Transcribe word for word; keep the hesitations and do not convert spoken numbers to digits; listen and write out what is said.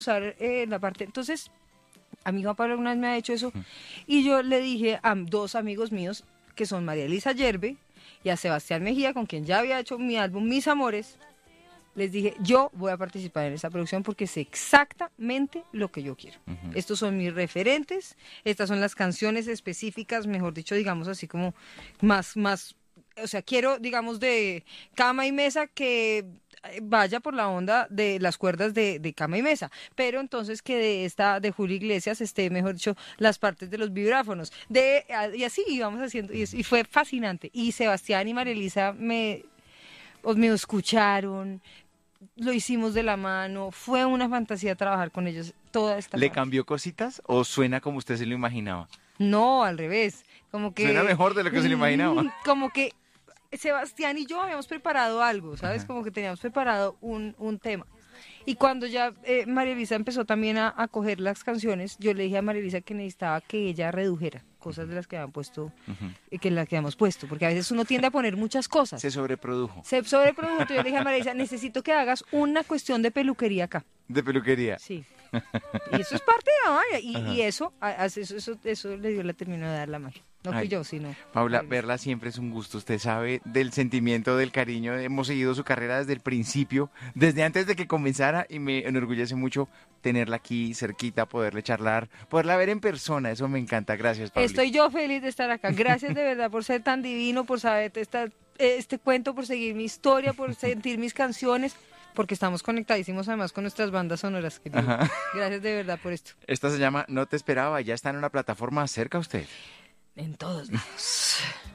usar eh, la parte. Entonces, a mi Juan Pablo una vez me ha hecho eso, y yo le dije a dos amigos míos, que son María Elisa Yerbe y a Sebastián Mejía, con quien ya había hecho mi álbum Mis Amores, les dije, yo voy a participar en esa producción porque sé exactamente lo que yo quiero. Uh-huh. Estos son mis referentes, estas son las canciones específicas, mejor dicho, digamos así como más, más, o sea, quiero, digamos, de cama y mesa que vaya por la onda de las cuerdas de, de cama y mesa, pero entonces que de esta, de Julio Iglesias, esté, mejor dicho, las partes de los vibráfonos, de, y así íbamos haciendo, y, y fue fascinante. Y Sebastián y María Elisa me, me escucharon, lo hicimos de la mano, fue una fantasía trabajar con ellos toda esta ¿Le parte. cambió cositas o suena como usted se lo imaginaba? No, al revés, como que... Suena mejor de lo que se lo imaginaba. Como que Sebastián y yo habíamos preparado algo, ¿sabes? Ajá. Como que teníamos preparado un, un tema. Y cuando ya eh, María Elisa empezó también a, a coger las canciones, yo le dije a María Elisa que necesitaba que ella redujera cosas de las que habían puesto, uh-huh. que las que habíamos puesto, porque a veces uno tiende a poner muchas cosas. Se sobreprodujo. Se sobreprodujo. Yo le dije a María Elisa, necesito que hagas una cuestión de peluquería acá. ¿De peluquería? Sí. Y eso es parte de la magia. Y, y eso, eso, eso, eso le dio, le terminó de dar la magia. No fui yo, sino... Paula, Ay, verla siempre es un gusto. Usted sabe del sentimiento, del cariño. Hemos seguido su carrera desde el principio, desde antes de que comenzara, y me enorgullece mucho tenerla aquí cerquita, poderle charlar, poderla ver en persona. Eso me encanta. Gracias, Paula. Estoy yo feliz de estar acá. Gracias de verdad por ser tan divino, por saber esta, este cuento, por seguir mi historia, por sentir mis canciones, porque estamos conectadísimos además con nuestras bandas sonoras. Gracias de verdad por esto. Esta se llama No te esperaba. Ya está en una plataforma cerca a usted. En todos lados.